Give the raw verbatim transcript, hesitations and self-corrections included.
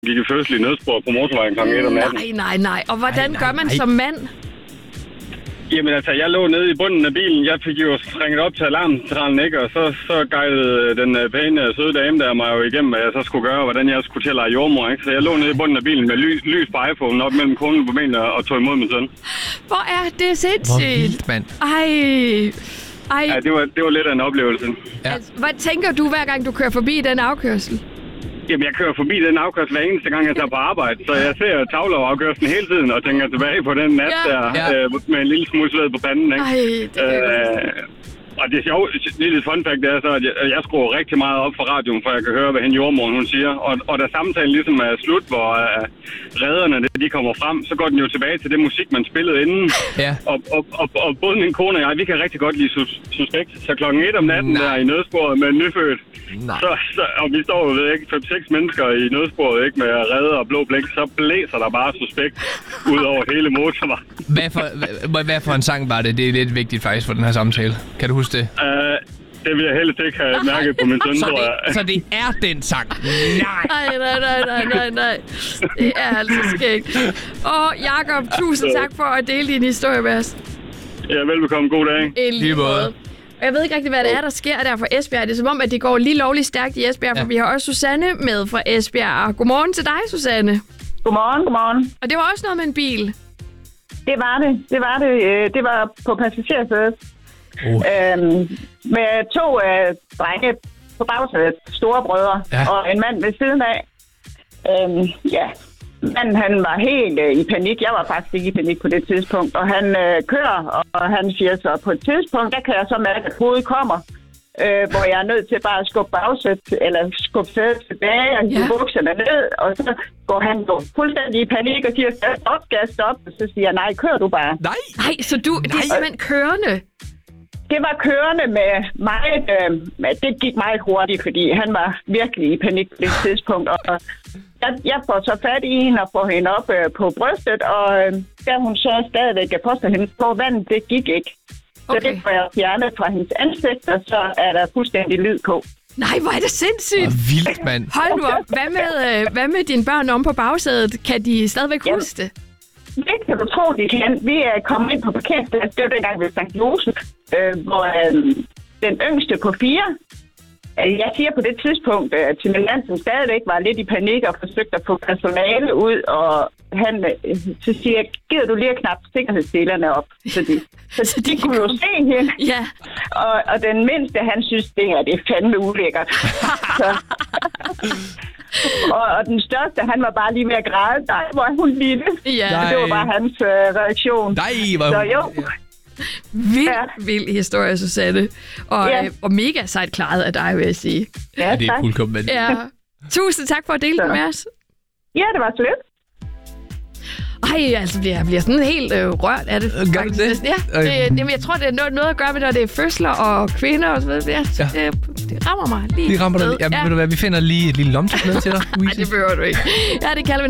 gik i fødsel i nødspor på motorvejen klokken et om natten. Nej, nej, nej. Og hvordan nej, gør man nej. som mand? Jamen altså, jeg lå nede i bunden af bilen. Jeg fik jo ringet op til alarmcentralen, ikke? Og så, så guidede den pæne, søde dame der mig jo igennem, hvad jeg så skulle gøre, og hvordan jeg skulle til at lege jordmor, ikke? Så jeg lå nede i bunden af bilen med lys, lys på iPhone op mellem konen på benene og tog imod min søn. Hvor er det Hvor sindssygt? vildt, mand. Ej. Ej. Ja, det var, det var lidt af en oplevelse. Ja. Altså, hvad tænker du, hver gang du kører forbi den afkørsel? Jamen, jeg kører forbi den afkørsel hver eneste gang, jeg tager på arbejde. Så jeg ser Tavlov-afkørslen hele tiden og tænker tilbage på den nat Ja. der, Ja. øh, med en lille smule sved på panden, ikke? Ej, det kan jeg Øh, og det sjove, lille fun fact, det er så, at jeg, jeg skruer rigtig meget op for radioen, for jeg kan høre, hvad hende jordmoren hun siger. Og, og da samtalen ligesom er slut, hvor uh, redderne de kommer frem, så går den jo tilbage til det musik, man spillede inden. Ja. Og, og, og, og både min kone og jeg, vi kan rigtig godt lide sus, Suspekt. Så klokken et om natten Nej. der i nødsporet med en nyfødt, Nej. så, så, og vi står jo ved ikke fem seks mennesker i nødsporet, ikke, med redder og blå blik, så blæser der bare Suspekt ud over hele motorvejen. Hvad for, hvad, hvad for en sang var det? Det er lidt vigtigt faktisk for den her samtale. Kan du huske det? Uh, det vil jeg helst ikke have mærket på min søn, Så tror jeg. det, så det er den sang? Nej. Nej, nej, nej, nej, nej, nej. Det er altså skægt. Og Jakob, tusind tak for at dele din historie med os. Ja, velbekomme. God dag. I lige måde. Og jeg ved ikke rigtig, hvad det er, der sker der fra Esbjerg. Det er som om, at det går lige lovligt stærkt i Esbjerg, for Ja. vi har også Susanne med fra Esbjerg. Godmorgen til dig, Susanne. Godmorgen, godmorgen. Og det var også noget med en bil. Det var det. Det var det. Øh, Det var på passagersædet. Oh. Øhm, med to øh, drenge på bagsædet, store brødre, Ja. og en mand ved siden af. Øhm, ja, manden han var helt øh, i panik. Jeg var faktisk ikke i panik på det tidspunkt. Og han øh, kører, og han siger så, på et tidspunkt, der kan jeg så mærke, at hovedet kommer. Øh, hvor jeg er nødt til bare at skubbe bagsæt, eller skubbe sædet tilbage, og hive Ja. bukserne ned, og så går han jo fuldstændig i panik og siger, stop, gas, stop, og så siger jeg, nej, kør du bare. Nej. Nej, så du, det er simpelthen kørende. Det var kørende med meget, øh, det gik meget hurtigt, fordi han var virkelig i panik på det tidspunkt, og jeg, jeg får så fat i hende og får hende op øh, på brystet, og øh, der hun så stadigvæk påstår hende på vandet, det gik ikke. Så Okay. det får jeg fjernet fra hendes ansigt, og så er der fuldstændig lyd på. Nej, hvor er det sindssygt. Hvor vildt, mand. Hold nu op. Hvad med, øh, hvad med dine børn om på bagsædet? Kan de stadigvæk Ja. huske det? Det kan du tro, de kan. Vi er kommet ind på parkeringsplads. Det var dengang ved Sankt Josef, øh, hvor øh, den yngste på fire, øh, jeg siger på det tidspunkt, at øh, Tim Hansen stadigvæk var lidt i panik og forsøgte at få personale ud, og han øh, så siger jeg, gider du lige at knappe sikkerhedsdelerne op? Så de, så Så de, de de kunne jo kunne- se hende, Ja. og, og den mindste, han synes, det er, det er fandme ulækkert. så, og, og den største, han var bare lige ved at græde. Nej, hvor er hun lille. Ja. Nej. Det var bare hans øh, reaktion. Nej, hvor... Så jo, Vild, Ja. vild historie, Susanne. Og, Ja. øh, og mega sejt klaret af dig, vil jeg sige. ja, Ja, det er tak. fuldkommen vanvittigt. Ja. Tusind tak for at dele Så. det med os. Ja, det var så lidt. Ej, altså, jeg bliver sådan helt øh, rørt af det. Gør du faktisk. det? Ja, Øh. det, jamen, jeg tror, det er noget, noget at gøre med, når det er fødsler og kvinder og så videre. Ja. Ja. Det, det rammer mig lige. Vi rammer dig. ved. Ja, Ja. ved du hvad, vi finder lige et lille lomtørklæde til dig, Ej, Louise. det behøver du ikke. Ja, det kalder vi